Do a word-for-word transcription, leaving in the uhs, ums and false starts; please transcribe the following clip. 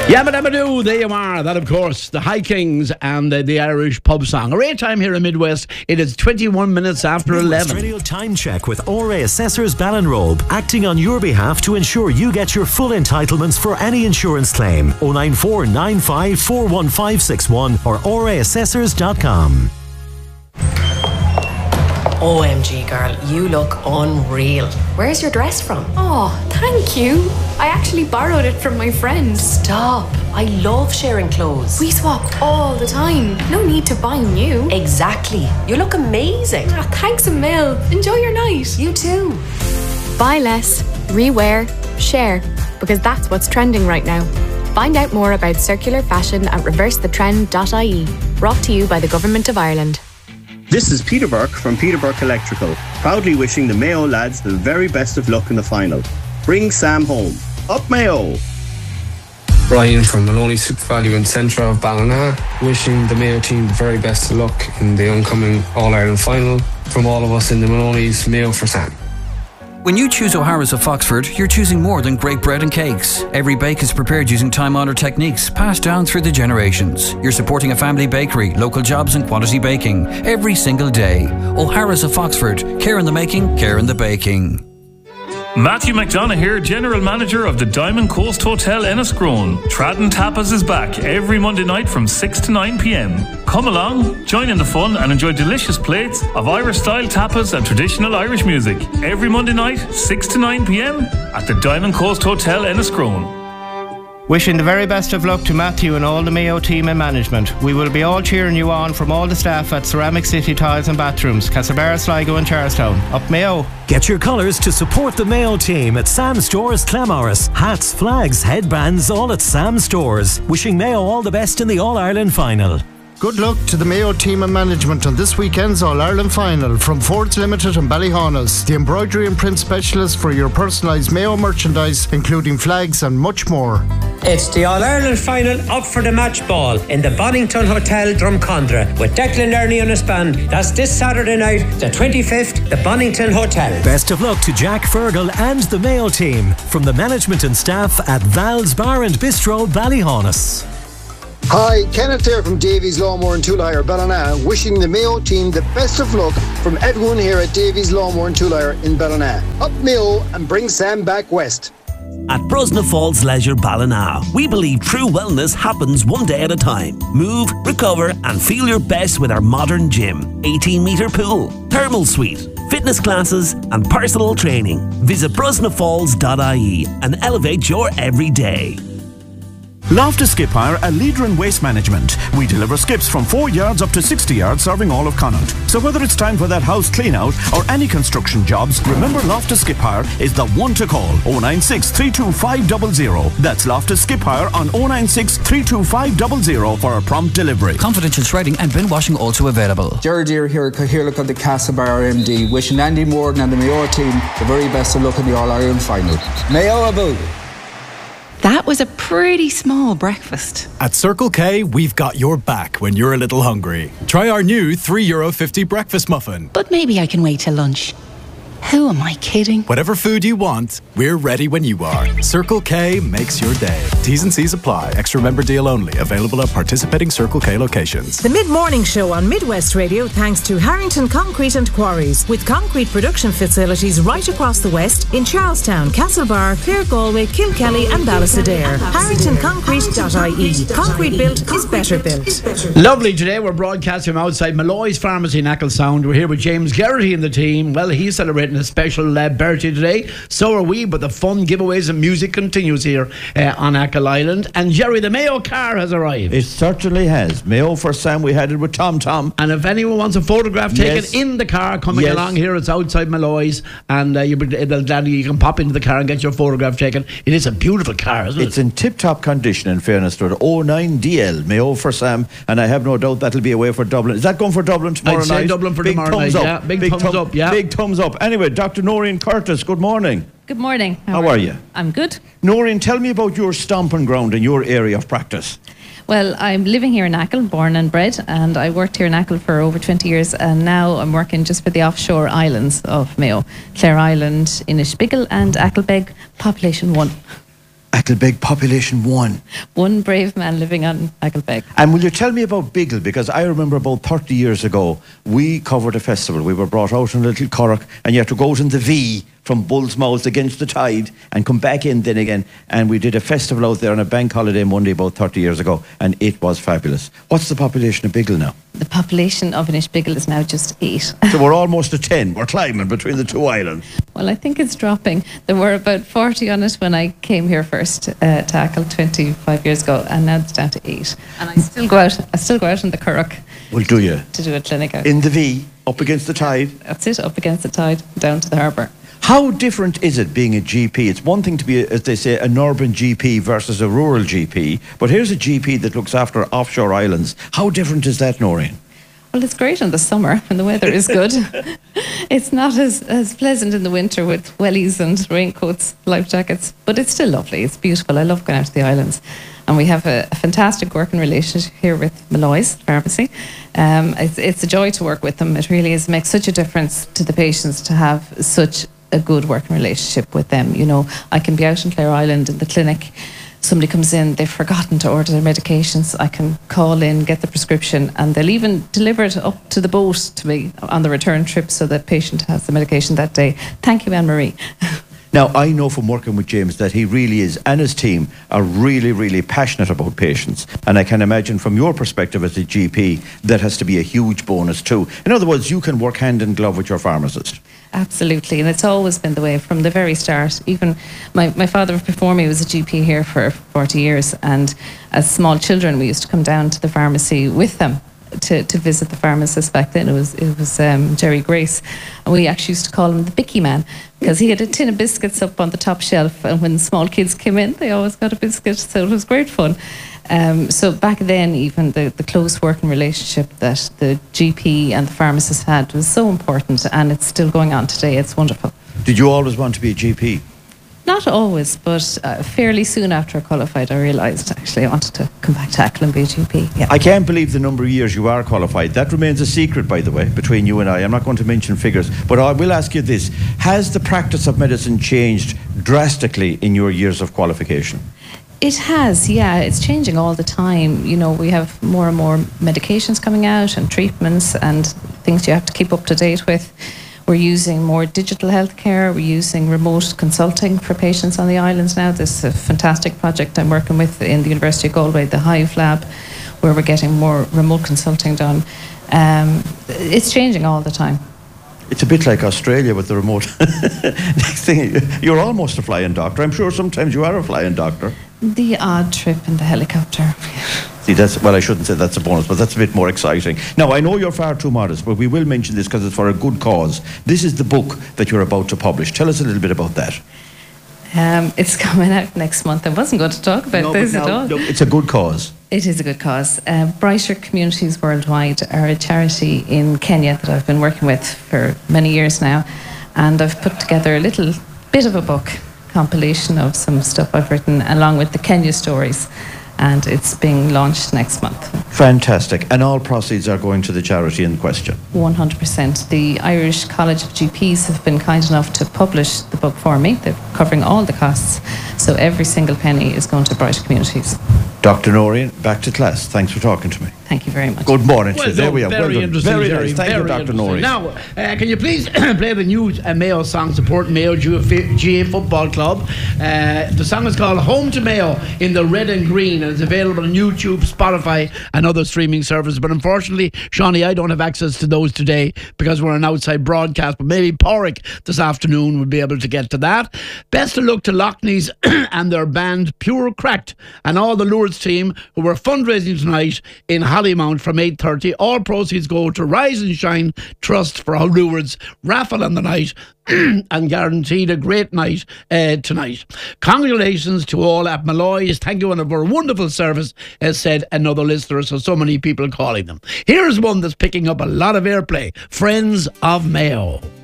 Yabba dabba doo, there you are. That, of course, the High Kings and uh, the Irish pub song. Array time here in Midwest. It is twenty-one minutes after Midwest eleven. Radio Time Check with R A Assessors Ballinrobe, acting on your behalf to ensure you get your full entitlements for any insurance claim. oh nine four nine five four one five six one or r a assessors dot com. O M G, girl, you look unreal. Where's your dress from? Oh, thank you. I actually borrowed it from my friends. Stop. I love sharing clothes. We swap all the time. No need to buy new. Exactly. You look amazing. Oh, thanks a mil. Enjoy your night. You too. Buy less, rewear, share, because that's what's trending right now. Find out more about circular fashion at reverse the trend dot I E. Brought to you by the Government of Ireland. This is Peter Burke from Peter Burke Electrical, proudly wishing the Mayo lads the very best of luck in the final. Bring Sam home. Up Mayo! Brian from Maloney Super Value and Centre of Ballina, wishing the Mayo team the very best of luck in the oncoming All-Ireland final. From all of us in the Maloney's, Mayo for Sam. When you choose O'Hara's of Foxford, you're choosing more than great bread and cakes. Every bake is prepared using time-honoured techniques passed down through the generations. You're supporting a family bakery, local jobs and quality baking every single day. O'Hara's of Foxford. Care in the making, care in the baking. Matthew McDonough here, General Manager of the Diamond Coast Hotel Enniscrone. Tradden Tapas is back every Monday night from six to nine p.m. Come along, join in the fun and enjoy delicious plates of Irish-style tapas and traditional Irish music. Every Monday night, six to nine p.m. at the Diamond Coast Hotel Enniscrone. Wishing the very best of luck to Matthew and all the Mayo team and management. We will be all cheering you on from all the staff at Ceramic City Tiles and Bathrooms, Castlebar, Sligo and Charlestown. Up Mayo! Get your colours to support the Mayo team at Sam Stores Clamorris. Hats, flags, headbands, all at Sam Stores. Wishing Mayo all the best in the All-Ireland final. Good luck to the Mayo team and management on this weekend's All-Ireland final from Fords Limited and Ballyhaunis, the embroidery and print specialist for your personalised Mayo merchandise, including flags and much more. It's the All-Ireland final up for the match ball in the Bonington Hotel, Drumcondra, with Declan Learney on his band. That's this Saturday night, the twenty-fifth, the Bonington Hotel. Best of luck to Jack Fergal and the Mayo team from the management and staff at Val's Bar and Bistro, Ballyhaunis. Hi, Kenneth here from Davies Lawnmower and Tool Hire, Ballina, wishing the Mayo team the best of luck from everyone here at Davies Lawnmower and Tool Hire in Ballina. Up Mayo and bring Sam back west. At Brosna Falls Leisure Ballina, we believe true wellness happens one day at a time. Move, recover and feel your best with our modern gym, eighteen metre pool, thermal suite, fitness classes and personal training. Visit brosna falls dot I E and elevate your everyday. Loftus Skip Hire, a leader in waste management. We deliver skips from four yards up to sixty yards, serving all of Connaught. So whether it's time for that house clean out or any construction jobs, remember Loftus Skip Hire is the one to call. oh nine six, three two five zero zero. That's Loftus Skip Hire on oh nine six, three two five zero zero for a prompt delivery. Confidential shredding and bin washing also available. Gerard Deere here, Cahirlock of the Castlebar M D, wishing Andy Morgan and the Mayo team the very best of luck in the All-Ireland final. Mayo about. That was a pretty small breakfast. At Circle K, we've got your back when you're a little hungry. Try our new three euro fifty breakfast muffin. But maybe I can wait till lunch. Who am I kidding? Whatever food you want, we're ready when you are. Circle K makes your day. T's and C's apply. Extra member deal only. Available at participating Circle K locations. The Mid-Morning Show on Midwest Radio thanks to Harrington Concrete and Quarries, with concrete production facilities right across the west in Charlestown, Castlebar, Clare Galway, Kilkelly and Ballisadair. harrington concrete dot I E. Concrete built is better built. Lovely. Today we're broadcasting from outside Malloy's Pharmacy in Acklesound. We're here with James Geraghty and the team. Well, he's celebrating a special uh, birthday today. So are we, but the fun, giveaways and music continues here uh, on Ackle Island. And Jerry, the Mayo car has arrived. It certainly has. Mayo for Sam. We had it with Tom Tom. And if anyone wants a photograph taken Yes. in the car coming Yes. along here, it's outside Malloy's, and uh, you, you can pop into the car and get your photograph taken. It is a beautiful car, isn't It's it? in tip-top condition, in fairness to it. oh nine D L, Mayo for Sam, and I have no doubt that'll be away for Dublin. Is that going for Dublin tomorrow I'd night? say Dublin for big tomorrow thumbs night, up. yeah. Big thumbs thum- up, yeah. Big thumbs up. Anyway, Doctor Noreen Curtis, good morning. Good morning. How, are you? I'm good. Noreen, tell me about your stomping ground and your area of practice. Well, I'm living here in Ackle, born and bred, and I worked here in Ackle for over twenty years, and now I'm working just for the offshore islands of Mayo, Clare Island, Inishbiggle and Acklebeg, population one. Agglebeg, population one. One brave man living on Agglebeg. And will you tell me about Biggle? Because I remember about thirty years ago, we covered a festival. We were brought out in a little curragh, and you had to go out in the V from Bull's Mouth against the tide and come back in then again. And we did a festival out there on a bank holiday Monday about thirty years ago, and it was fabulous. What's the population of Biggle now? The population of Inishbiggle is now just eight. So we're almost at ten. We're climbing between the two islands. Well, I think it's dropping. There were about forty on it when I came here first uh, to Achill twenty-five years ago, and now it's down to eight. And I still go out. I still go out in the curragh. Well, do you? To do a clinic out. In the V, up against the tide? That's it, up against the tide, down to the harbour. How different is it being a G P? It's one thing to be, as they say, an urban G P versus a rural G P, but here's a G P that looks after offshore islands. How different is that, Noreen? Well, it's great in the summer when the weather is good. It's not as, as pleasant in the winter with wellies and raincoats, life jackets, but it's still lovely. It's beautiful. I love going out to the islands. And we have a, a fantastic working relationship here with Malloy's Pharmacy. Um, it's, it's a joy to work with them. It really is. It makes such a difference to the patients to have such a good working relationship with them. You know, I can be out in Clare Island in the clinic. Somebody comes in, they've forgotten to order their medications. I can call in, get the prescription, and they'll even deliver it up to the boat to me on the return trip so that patient has the medication that day. Thank you, Anne-Marie. Now, I know from working with James that he really is, and his team are really, really passionate about patients. And I can imagine from your perspective as a G P, that has to be a huge bonus too. In other words, you can work hand in glove with your pharmacist. Absolutely, and it's always been the way from the very start. Even my, my father before me was a G P here for forty years, and as small children we used to come down to the pharmacy with them to, to visit the pharmacist. Back then it was it was um, Jerry Grace, and we actually used to call him the Bicky Man because he had a tin of biscuits up on the top shelf, and when small kids came in they always got a biscuit, so it was great fun. Um, so back then, even the, the close working relationship that the G P and the pharmacist had was so important, and it's still going on today. It's wonderful. Did you always want to be a G P? Not always, but uh, fairly soon after I qualified, I realised actually I wanted to come back to Achill and be a G P. Yeah. I can't believe the number of years you are qualified. That remains a secret, by the way, between you and I. I'm not going to mention figures, but I will ask you this. Has the practice of medicine changed drastically in your years of qualification? It has, yeah. It's changing all the time. You know, we have more and more medications coming out and treatments and things you have to keep up to date with. We're using more digital healthcare. We're using remote consulting for patients on the islands now. This is a fantastic project I'm working with in the University of Galway, the Hive Lab, where we're getting more remote consulting done. Um, it's changing all the time. It's a bit like Australia with the remote. Next thing, you're almost a flying doctor. I'm sure sometimes you are a flying doctor. The odd trip in the helicopter. See, that's, well, I shouldn't say that's a bonus, but that's a bit more exciting. Now, I know you're far too modest, but we will mention this because it's for a good cause. This is the book that you're about to publish. Tell us a little bit about that. Um, it's coming out next month. I wasn't going to talk about no, this now, at all. No, it's a good cause. It is a good cause. Uh, Brighter Communities Worldwide are a charity in Kenya that I've been working with for many years now, and I've put together a little bit of a book compilation of some stuff I've written along with the Kenya stories, and it's being launched next month. Fantastic. And all proceeds are going to the charity in question? one hundred percent. The Irish College of G Ps have been kind enough to publish the book for me. They're covering all the costs, so every single penny is going to Brighter Communities. Doctor Noreen, back to class. Thanks for talking to me. Thank you very much. Good morning well to you. There we are. Very well interesting. Very Jerry, nice. Thank very you, Doctor Noreen. Now, uh, can you please play the new uh, Mayo song supporting Mayo G A Football Club? Uh, the song is called Home to Mayo in the Red and Green, and it's available on YouTube, Spotify and other streaming services. But unfortunately, Shawnee, I don't have access to those today because we're an outside broadcast, but maybe Porrick this afternoon would be able to get to that. Best of luck to Lockneys and their band Pure Cracked and all the Lourdes team who were fundraising tonight in Hollymount from eight thirty. All proceeds go to Rise and Shine Trust for Lourdes raffle on the night and guaranteed a great night uh, tonight. Congratulations to all at Malloy's. Thank you for a wonderful service, as said another listener, so so many people calling them. Here's one that's picking up a lot of airplay. Friends of Mayo.